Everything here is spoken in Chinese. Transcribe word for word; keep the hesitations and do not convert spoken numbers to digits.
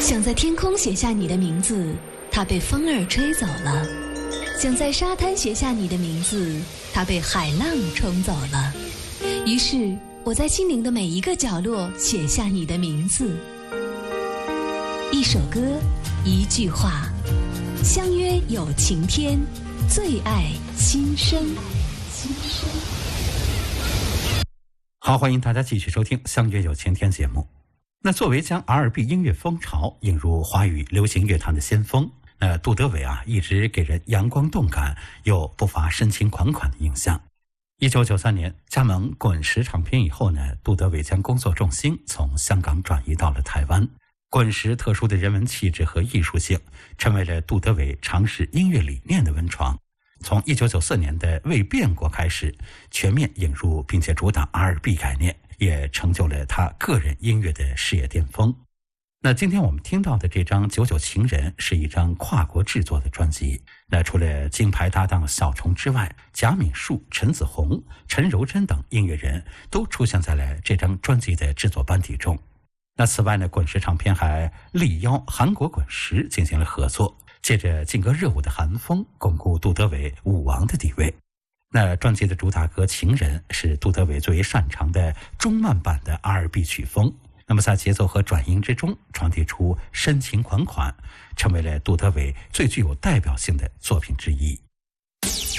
想在天空写下你的名字，它被风儿吹走了；想在沙滩写下你的名字，它被海浪冲走了。于是我在心灵的每一个角落写下你的名字。一首歌，一句话，相约有晴天，最爱心声。 好，欢迎大家继续收听《相约有晴天》节目。那作为将 R and B 音乐风潮引入华语流行乐坛的先锋，那杜德伟啊，一直给人阳光动感又不乏深情款款的印象。一九九三年加盟滚石唱片以后呢，杜德伟将工作重心从香港转移到了台湾。滚石特殊的人文气质和艺术性，成为了杜德伟尝试音乐理念的温床。从一九九四年的为变过开始，全面引入并且主打 R and B 概念，也成就了他个人音乐的事业巅峰。那今天我们听到的这张《九九情人》是一张跨国制作的专辑。那除了金牌搭档小虫之外，贾敏树、陈子红、陈柔贞等音乐人都出现在了这张专辑的制作班底中。那此外呢，滚石唱片还力邀韩国滚石进行了合作，借着劲歌热舞的韩风，巩固杜德伟舞王的地位。那专辑的主打歌《情人》是杜德伟最为擅长的中慢版的 R and B 曲风，那么在节奏和转音之中传递出深情款款，成为了杜德伟最具有代表性的作品之一。